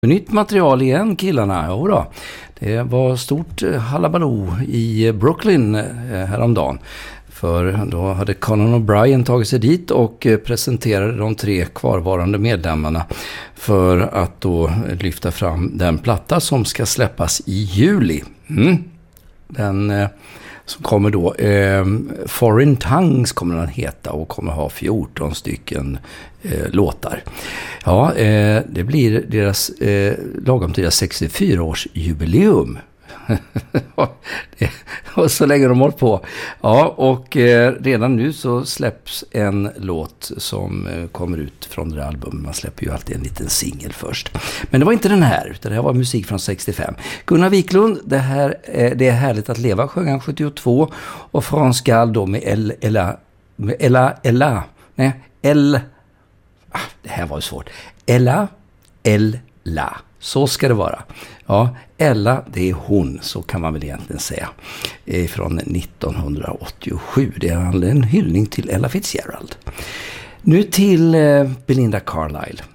Nytt material igen killarna, jodå. Det var stort halabaloo i Brooklyn häromdagen. För då hade Conan O'Brien tagit sig dit och presenterade de 3 kvarvarande medlemmarna för att då lyfta fram den platta som ska släppas i juli. Den som kommer då, Foreign Tongues kommer den heta och kommer ha 14 stycken låtar. Ja, det blir deras lagom till deras 64-årsjubileum. Och så länge de hållit på. Ja, och redan nu så släpps en låt som kommer ut från det albumet. Man släpper ju alltid en liten singel först. Men det var inte den här, utan det här var musik från 65. Gunnar Wiklund, det är härligt att leva, sjöng han 72. Och Frans Gall då med det här var ju svårt. Ella. Så ska det vara. Ja, Ella, det är hon, så kan man väl egentligen säga. Från 1987. Det är en hyllning till Ella Fitzgerald. Nu till Belinda Carlisle.